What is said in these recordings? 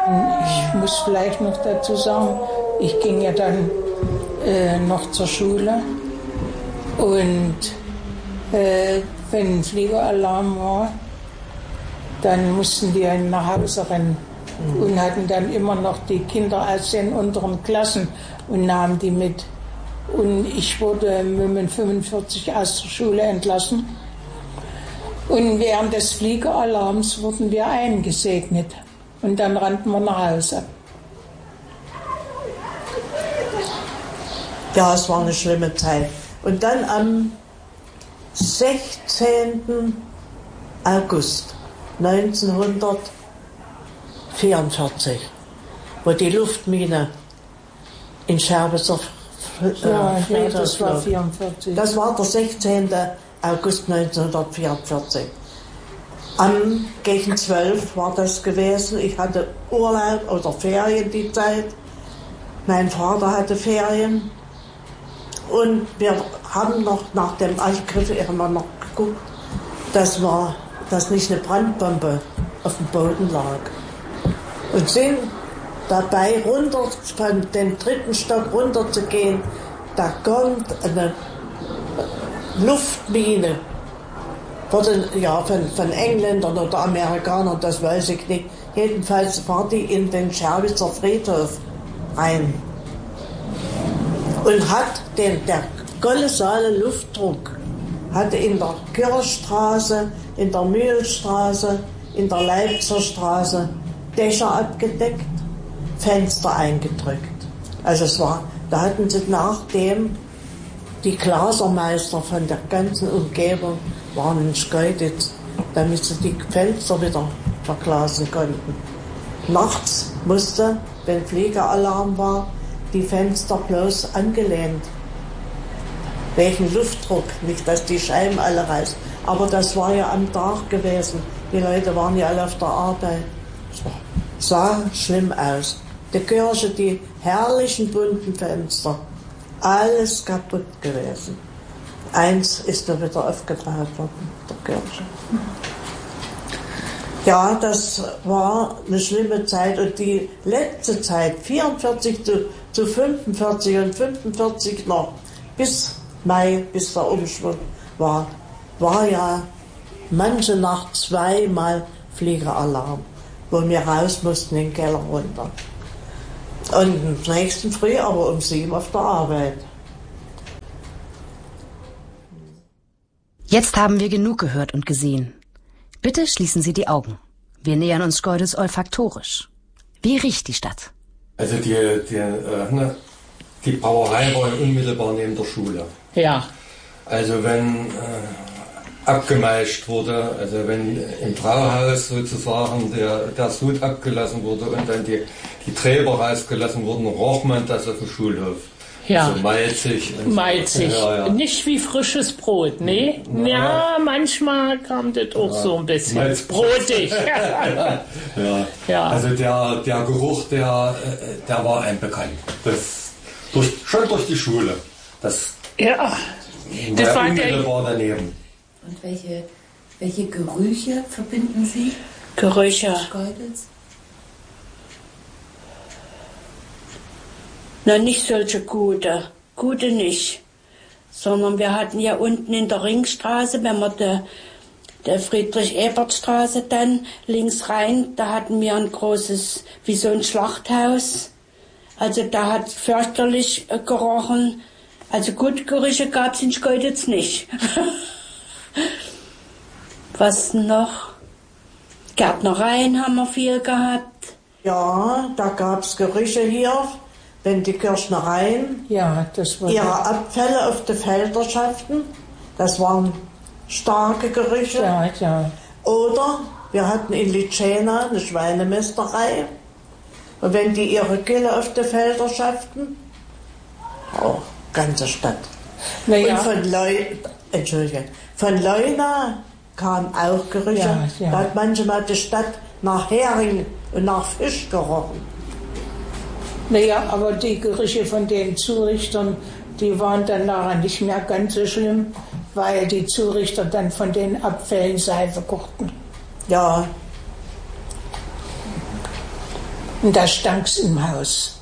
Ich muss vielleicht noch dazu sagen, ich ging ja dann noch zur Schule und wenn ein Fliegeralarm war, dann mussten wir nach Hause rennen und hatten dann immer noch die Kinder aus den unteren Klassen und nahmen die mit. Und ich wurde mit 45 aus der Schule entlassen. Und während des Fliegeralarms wurden wir eingesegnet. Und dann rannten wir nach Hause. Ja, es war eine schlimme Zeit. Und dann am 16. August 1944, wo die Luftmine in Scherbitzer das war 44. Das war der 16. August 1944. Gegen 12 war das gewesen. Ich hatte Urlaub oder Ferien die Zeit. Mein Vater hatte Ferien. Und wir haben noch nach dem Angriff immer noch geguckt, dass nicht eine Brandbombe auf dem Boden lag. Und sind dabei runter, von dem 3. Stock runter zu gehen. Da kommt eine Luftmine von Engländern oder Amerikanern, das weiß ich nicht. Jedenfalls war die in den Scherbitzer Friedhof rein und hat der kolossale Luftdruck hatte in der Kirchstraße, in der Mühlstraße, in der Leipziger Straße Dächer abgedeckt, Fenster eingedrückt. Also da hatten sie nachdem die Glasermeister von der ganzen Umgebung waren in Schkeuditz, damit sie die Fenster wieder verglasen konnten. Nachts musste, wenn Fliegeralarm war, die Fenster bloß angelehnt. Wegen Luftdruck, nicht dass die Scheiben alle reißen. Aber das war ja am Tag gewesen. Die Leute waren ja alle auf der Arbeit. Es sah schlimm aus. Die Kirche, die herrlichen bunten Fenster, alles kaputt gewesen. Eins ist da wieder aufgebaut worden, der Kirche. Ja, das war eine schlimme Zeit. Und die letzte Zeit, 44 zu 45 und 45 noch, bis Mai, bis der Umschwung war ja manche Nacht zweimal Fliegeralarm, wo wir raus mussten in den Keller runter. Und am nächsten Früh aber um 7 auf der Arbeit. Jetzt haben wir genug gehört und gesehen. Bitte schließen Sie die Augen. Wir nähern uns Schkeuditz olfaktorisch. Wie riecht die Stadt? Also die Brauerei war unmittelbar neben der Schule. Ja. Also wenn abgemeischt wurde, also wenn im Brauhaus sozusagen der Sud abgelassen wurde und dann die Träber rausgelassen wurden, roch man das auf dem Schulhof. Ja. So malzig. Malzig. Ja. Nicht wie frisches Brot, ne? Ja, manchmal kam das auch so ein bisschen brotig. Ja. Also der Geruch, der war einem bekannt. Schon durch die Schule. Das war unmittelbar daneben. Und welche Gerüche verbinden Sie? Gerüche. Schkeuditz? Na, nicht solche gute nicht. Sondern wir hatten ja unten in der Ringstraße, wenn wir der Friedrich-Ebert-Straße dann links rein, da hatten wir ein großes, wie so ein Schlachthaus. Also da hat fürchterlich gerochen. Also gute Gerüche gab's in Schkeuditz nicht. Was noch? Gärtnereien haben wir viel gehabt. Ja, da gab's Gerüche hier, wenn die Kirchnereien ihre Abfälle auf die Felder schafften. Das waren starke Gerüche. Ja. Oder wir hatten in Litschena eine Schweinemästerei. Und wenn die ihre Gülle auf die Felder schafften, ganze Stadt. Und von Leuna kamen auch Gerüche. Ja. Da hat manchmal die Stadt nach Hering und nach Fisch gerochen. Naja, aber die Gerüche von den Zurichtern, die waren dann nachher nicht mehr ganz so schlimm, weil die Zurichter dann von den Abfällen Seife kochten. Ja. Und da stank's im Haus.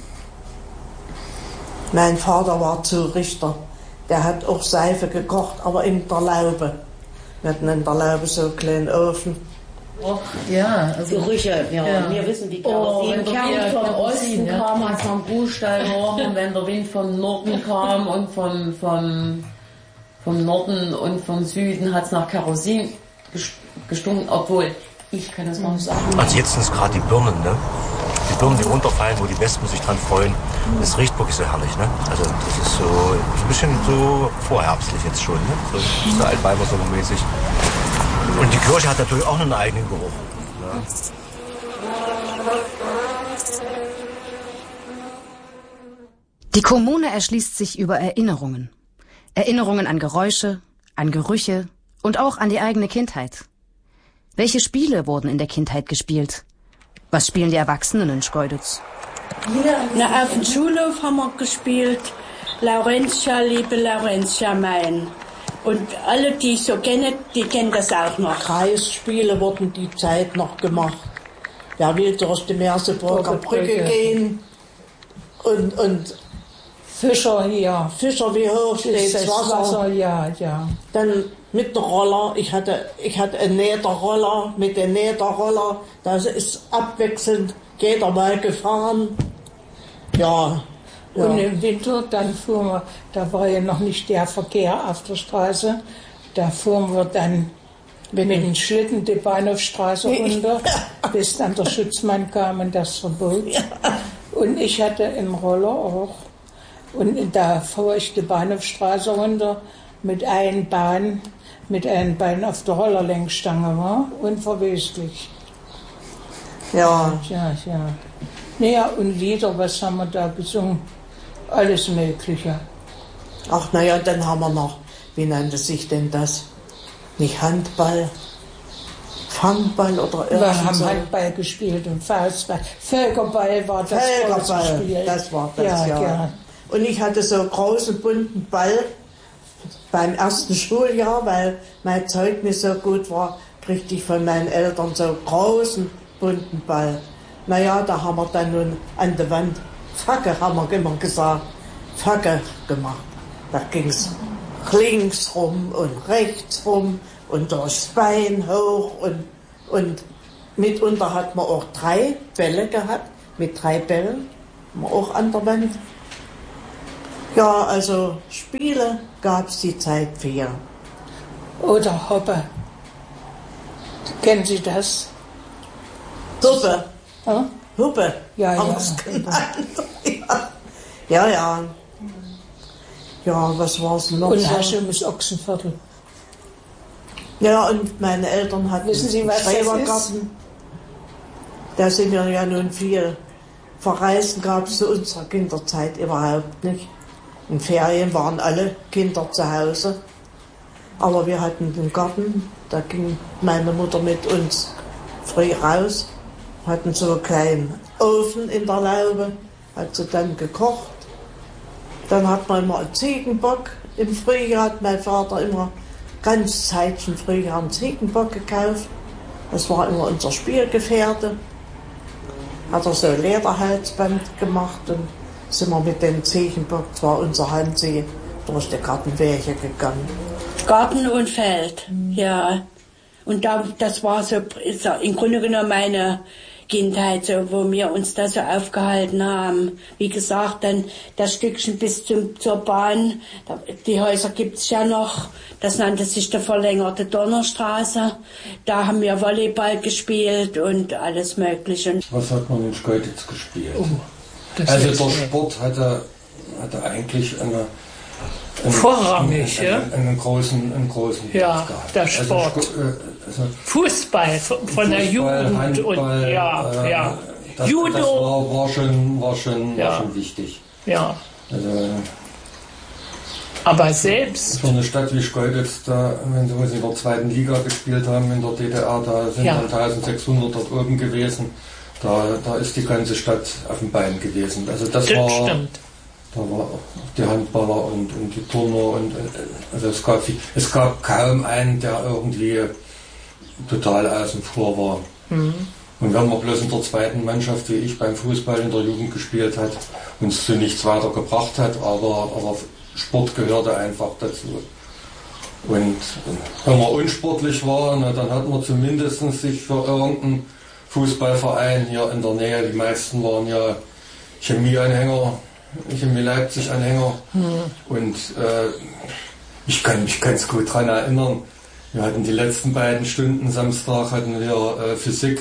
Mein Vater war Zurichter. Der hat auch Seife gekocht, aber in der Laube. Wir hatten in der Laube so einen kleinen Ofen. Och, ja, also Gerüche, ja. Wir wissen, wie Kerosin wenn der Wind vom Osten kam, hat es am Kuhstall gerochen. Und wenn der Wind vom Norden kam und vom Norden und vom Süden hat es nach Kerosin gestunken, obwohl, ich kann das mal nicht sagen. Also jetzt sind es gerade die Birnen, ne? Die Birnen, die runterfallen, wo die Wespen sich dran freuen. Das riecht wirklich so herrlich, ne? Also das ist so ein bisschen so vorherbstlich jetzt schon, ne? So Altweibersommermäßig. Und die Kirche hat natürlich auch einen eigenen Geruch. Ne? Die Kommune erschließt sich über Erinnerungen. Erinnerungen an Geräusche, an Gerüche und auch an die eigene Kindheit. Welche Spiele wurden in der Kindheit gespielt? Was spielen die Erwachsenen in Schkeuditz? Na, auf dem Schulhof haben wir gespielt. Laurentia, liebe Laurentia, mein. Und alle, die ich so kenne, die kennen das auch noch. Kreisspiele wurden die Zeit noch gemacht. Wer will durch die Merseburger Brücke gehen und Fischer hier. Fischer, wie hoch steht das Wasser. Ja. Dann mit der Roller. Ich hatte einen Nähterroller. Mit dem Nähterroller, das ist abwechselnd jeder mal gefahren. Ja. Und im Winter, dann fuhren wir, da war ja noch nicht der Verkehr auf der Straße, da fuhren wir dann mit dem Schlitten die Bahnhofstraße runter, bis dann der Schutzmann kam und das verbot. Und ich hatte einen Roller auch. Und da fuhr ich die Bahnhofstraße runter mit einem Bein auf der Rollerlenkstange, war unverweslich. Ja. Naja, und Lieder, was haben wir da gesungen? Alles Mögliche. Ach, naja, dann haben wir noch, wie nannte sich denn das? Nicht Handball, Fangball oder irgendwas. Wir haben Handball gespielt und Faustball. Völkerball war das. Völkerball, das war das, ja. Und ich hatte so einen großen, bunten Ball beim ersten Schuljahr, weil mein Zeugnis so gut war, kriegte ich von meinen Eltern so einen großen, bunten Ball. Naja, da haben wir dann nun an der Wand Facke, haben wir immer gesagt, Facke gemacht. Da ging's links rum und rechts rum und durchs Bein hoch und mitunter hat man auch 3 Bälle gehabt, mit 3 Bällen, haben wir auch an der Wand. Ja, also Spiele gab's die Zeit 4. Oder Hoppe. Kennen Sie das? Huppe. Hm? Huppe, Ja. haben wir's genannt. Ja. Ja, was war's noch? Und so? Haschims Ochsenviertel. Ja, und meine Eltern hatten Wissen Sie, was das Schrebergarten. Da sind wir ja nun viel. Verreisen gab es zu unserer Kinderzeit überhaupt nicht. In Ferien waren alle Kinder zu Hause. Aber wir hatten den Garten, da ging meine Mutter mit uns früh raus, hatten so einen kleinen Ofen in der Laube, hat sie dann gekocht. Dann hat man immer einen Ziegenbock. Im Frühjahr hat mein Vater immer ganz Zeitchen Frühjahr einen Ziegenbock gekauft. Das war immer unser Spielgefährte. Hat er so ein Lederhalsband gemacht und sind wir mit dem Ziegenbock, das war unser Hansi, durch die Gartenwege gegangen. Garten und Feld, ja. Und das war so im Grunde genommen meine Kindheit, so, wo wir uns da so aufgehalten haben. Wie gesagt, dann das Stückchen bis zur Bahn, die Häuser gibt's ja noch, das nannte sich der verlängerte Donnerstraße. Da haben wir Volleyball gespielt und alles Mögliche. Was hat man in Schkeuditz gespielt? Also der Sport hatte eigentlich vorrangig, einen großen ja, Platz gehabt. Der Sport. Fußball von der Jugend Handball, und Judo. Das war schon wichtig. Ja. Also, aber selbst. Für eine Stadt wie Schkeuditz, wenn sie in der 2. Liga gespielt haben in der DDR, da sind dann 1600 dort oben gewesen. Da ist die ganze Stadt auf dem Bein gewesen. Also das war. Stimmt. Da war auch die Handballer und die Turner und also es gab kaum einen, der irgendwie total außen vor war. Mhm. Und wenn man bloß in der zweiten Mannschaft, wie ich beim Fußball in der Jugend gespielt hat, uns zu nichts weiter gebracht hat, aber Sport gehörte einfach dazu. Und wenn man unsportlich war, dann hat man zumindest sich für irgendeinen Fußballverein hier in der Nähe, die meisten waren ja Chemie-Anhänger, Chemie Leipzig-Anhänger. Und ich kann mich ganz gut daran erinnern, wir hatten die letzten beiden Stunden Samstag hatten wir Physik.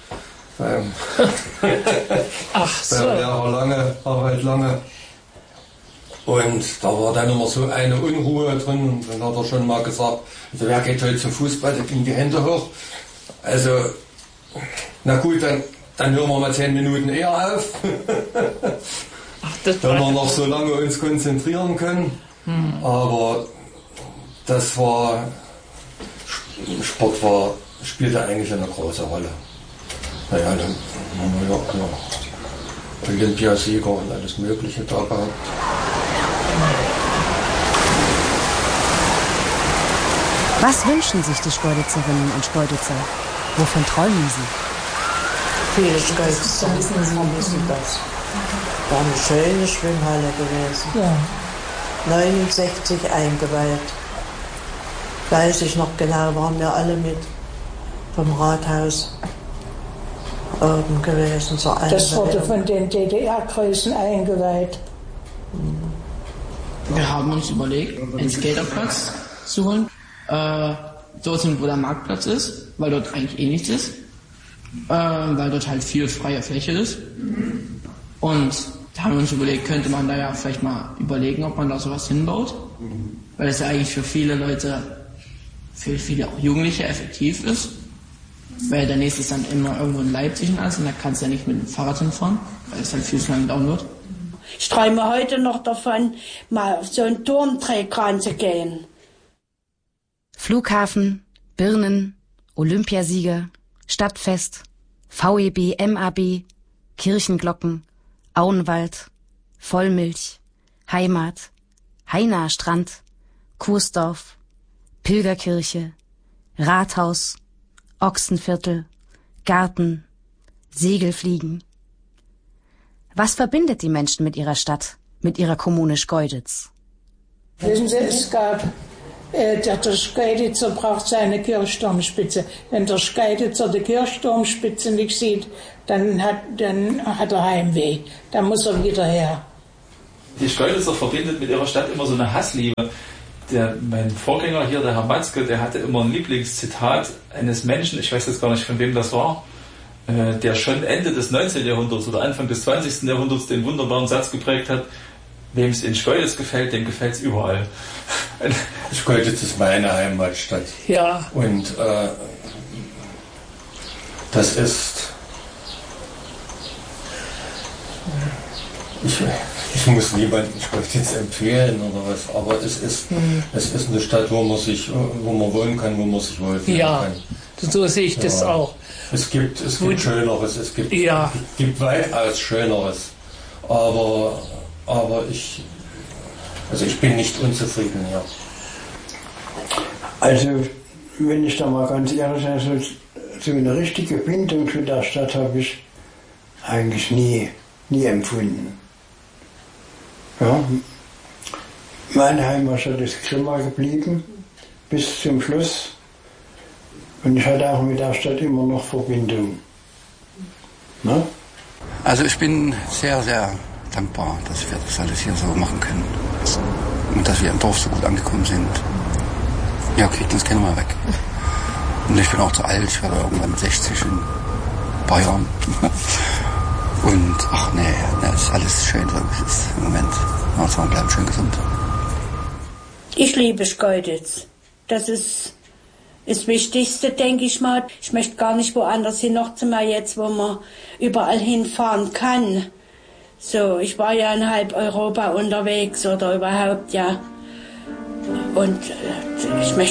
Ach so. Bei Lehrer Harald Lange. Und da war dann immer so eine Unruhe drin. Und dann hat er schon mal gesagt, also wer geht heute zum Fußball, da gingen die Hände hoch. Also, na gut, dann hören wir mal 10 Minuten eher auf. Wenn wir noch so lange uns konzentrieren können. Aber das war, Sport spielte eigentlich eine große Rolle. Naja, dann haben wir ja Olympiasieger und alles Mögliche da gehabt. Was wünschen sich die Schkeuditzerinnen und Schkeuditzer? Wovon träumen sie? Viele Schkeuditzer vermissen das. War eine schöne Schwimmhalle gewesen. Ja. 69 eingeweiht. Weiß ich noch genau, waren wir alle mit vom Rathaus oben gewesen. So Das wurde von den DDR-Größen eingeweiht. Wir haben uns überlegt, einen Skaterplatz zu holen. Dort, wo der Marktplatz ist, weil dort eigentlich eh nichts ist. Weil dort halt viel freie Fläche ist. Und da haben wir uns überlegt, könnte man da ja vielleicht mal überlegen, ob man da sowas hinbaut. Weil es ja eigentlich für viele Leute, für viele auch Jugendliche effektiv ist. Weil der nächste ist dann immer irgendwo in Leipzig und alles und da kannst du ja nicht mit dem Fahrrad hinfahren, weil es halt viel zu lang dauern wird. Ich träume heute noch davon, mal auf so einen Turmträg ranzugehen. Flughafen, Birnen, Olympiasieger, Stadtfest, VEB, MAB, Kirchenglocken, Auenwald, Vollmilch, Heimat, Hainaer Strand, Kursdorf, Pilgerkirche, Rathaus, Ochsenviertel, Garten, Segelfliegen. Was verbindet die Menschen mit ihrer Stadt, mit ihrer Kommune Schkeuditz? Wissen Sie, es gab, der Schkeuditzer braucht seine Kirchturmspitze. Wenn der Schkeuditzer die Kirchturmspitze nicht sieht, dann hat er Heimweh. Dann muss er wieder her. Die Schkeuditzer verbindet mit ihrer Stadt immer so eine Hassliebe. Mein Vorgänger hier, der Herr Matzke, der hatte immer ein Lieblingszitat eines Menschen, ich weiß jetzt gar nicht, von wem das war, der schon Ende des 19. Jahrhunderts oder Anfang des 20. Jahrhunderts den wunderbaren Satz geprägt hat, wem es in Schkeuditz gefällt, dem gefällt es überall. Schkeuditz ist meine Heimatstadt. Ja. Und das ist... Ich muss niemanden Schkeuditz empfehlen oder was, aber es ist eine Stadt, wo man wohnen kann, wo man sich wohlfühlen kann. So sehe ich das auch. Es gibt Schöneres, es gibt weitaus Schöneres, aber ich bin nicht unzufrieden hier. Also, wenn ich da mal ganz ehrlich bin, so eine richtige Bindung zu der Stadt habe ich eigentlich nie empfunden. Ja, meine Heimatstadt ist Grimma geblieben bis zum Schluss und ich hatte auch mit der Stadt immer noch Verbindung. Na? Also ich bin sehr, sehr dankbar, dass wir das alles hier so machen können und dass wir im Dorf so gut angekommen sind. Ja, kriegt uns keiner mal weg. Und ich bin auch zu alt, ich werde irgendwann 60 in ein paar Jahren. Und ach nee, das ist alles schön, so wie es ist im Moment. Hauptsache bleiben schön gesund. Ich liebe Schkeuditz. Das ist das Wichtigste, denke ich mal. Ich möchte gar nicht woanders hin, noch zumal jetzt, wo man überall hinfahren kann. So, ich war ja in halb Europa unterwegs oder überhaupt, ja. Und ich möchte